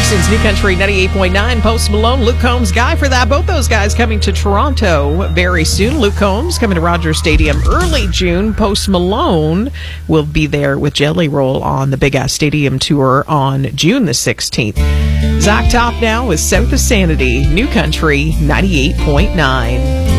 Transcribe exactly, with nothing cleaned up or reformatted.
Houston's New Country ninety-eight point nine. Post Malone, Luke Combs, Guy for that. Both those guys coming to Toronto very soon. Luke Combs coming to Rogers Stadium early June. Post Malone will be there with Jelly Roll on the Big Ass Stadium tour on June the sixteenth. Zach Top now with South of Sanity, New Country ninety-eight point nine.